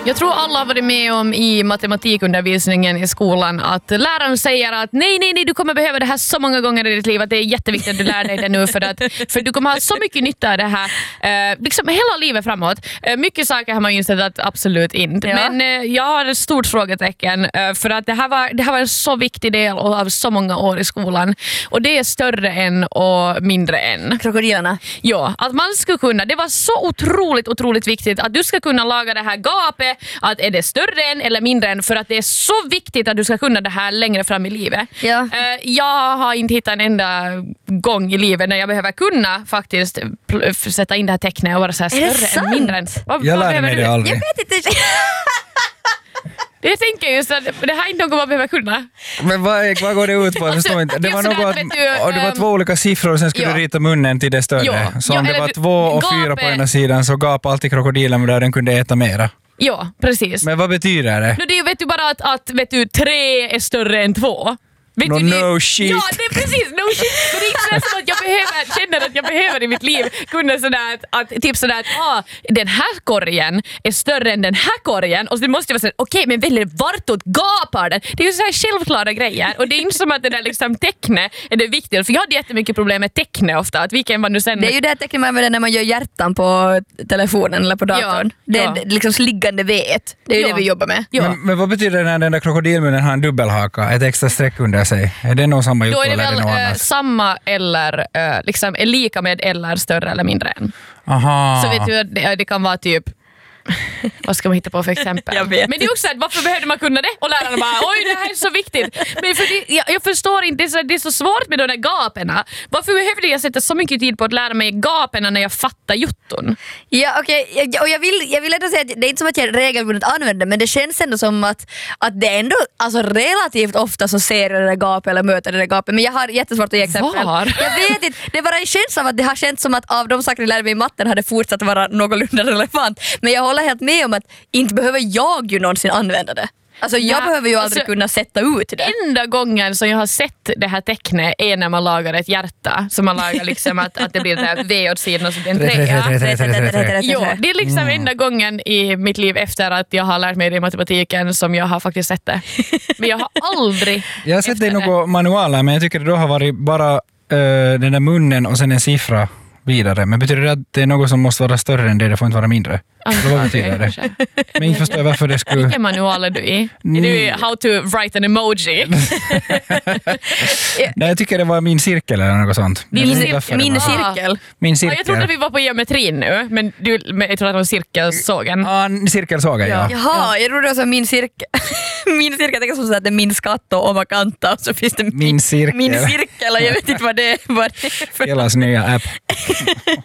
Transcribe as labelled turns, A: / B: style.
A: Jag tror alla har varit med om i matematikundervisningen i skolan att läraren säger att nej, du kommer behöva det här så många gånger i ditt liv att det är jätteviktigt att du lär dig det nu för du kommer ha så mycket nytta av det här liksom hela livet framåt. Mycket saker har man ju insett att absolut inte. Ja. Men jag har ett stort frågetecken för att det här var en så viktig del av så många år i skolan. Och det är större än och mindre än.
B: Krokodilerna.
A: Ja, att man ska kunna. Det var så otroligt viktigt att du ska kunna laga det här gapet. Att är det större än eller mindre än, för att det är så viktigt att du ska kunna det här längre fram i livet.
B: Ja.
A: Jag har inte hittat en enda gång i livet när jag behöver kunna faktiskt sätta in det här tecknet och vara så här större än mindre än.
C: Jag lärde mig det aldrig.
B: Jag vet inte.
A: Jag tänker just att det här är inte något man behöver kunna.
C: Men vad går det ut på? Jag förstår inte. Det var något att det var två olika siffror och sen skulle du rita munnen till det större. Ja. Så om det var 2 och 4 på ena sidan så gapade alltid krokodilen där den kunde äta mera.
A: Ja, precis.
C: Men vad betyder det?
A: Det vet du bara att 3 är större än 2.
C: No shit.
A: Ja, det är precis no shit. Men det är inte så att jag känner att jag behöver i mitt liv kunna sådär att typ sådär att den här korgen är större än den här korgen och så måste jag vara sådär okej, men väldigt vartåt gapar den. Det är ju så här självklara grejer och det är inte som att det där liksom tecknet är det viktiga, för jag hade jättemycket problem med tecknet ofta, att vilken var nu sen.
B: Det är ju det tecknet man använder när man gör hjärtan på telefonen eller på datorn. Det är liksom sliggande vet. Det är ju det vi jobbar med.
A: Ja.
C: Men vad betyder det när den där krokodilmunnen har en dubbelhaka, ett extra streck under sig? Är det nog samma
A: då är det
C: eller
A: väl samma eller liksom är lika med eller större eller mindre än.
C: Aha.
A: Så vet du, det kan vara typ vad ska man hitta på för exempel?
B: Jag vet.
A: Men det är också att varför behöver man kunna det? Och lärarna bara, oj det här är så viktigt. Men för jag förstår inte, det är så svårt med de där gaperna. Varför behövde jag sätta så mycket tid på att lära mig gaperna när jag fattar jutton?
B: Ja, okej. Och jag vill ändå säga att det är inte som att jag regelbundet använder, men det känns ändå som att det är ändå alltså relativt ofta så ser jag det där gapet eller möter det där gapet. Men jag har jättesvårt att ge exempel.
A: Var?
B: Jag vet inte. Det bara känns som att det har känts som att av de saker jag lärde mig i matten hade fortsatt vara någorlunda relevant. Men jag håller helt med om att inte behöver jag ju någonsin använda det. Alltså jag behöver ju aldrig kunna sätta ut det.
A: Enda gången som jag har sett det här tecknet är när man lagar ett hjärta. Så man lagar liksom att det blir det här V åt sidan och så blir en 3. Ja, det är liksom enda gången i mitt liv efter att jag har lärt mig det i matematiken som jag har faktiskt sett det. Men jag har aldrig
C: jag har sett det i några manualer, men jag tycker det då har varit bara den där munnen och sen en siffra vidare. Men betyder det att det är något som måste vara större än det får inte vara mindre? Vad betyder det? Men inte förstår jag varför det skulle...
A: Vilken manual är du i? Är du i how to write an emoji?
C: Nej, jag tycker det var min cirkel eller något sånt.
B: Min cirkel?
C: Min cirkel.
A: Jag trodde att vi var på geometrin nu, men jag tror att det var cirkelsågen.
C: Ja, cirkelsågen, ja.
B: Jaha, jag trodde det var min cirkel. Min cirkel, jag tänker som att det är min skatt och omakanta, så finns det
C: min cirkel.
B: Min cirkel, och jag vet inte vad det är för.
C: Elas nya app.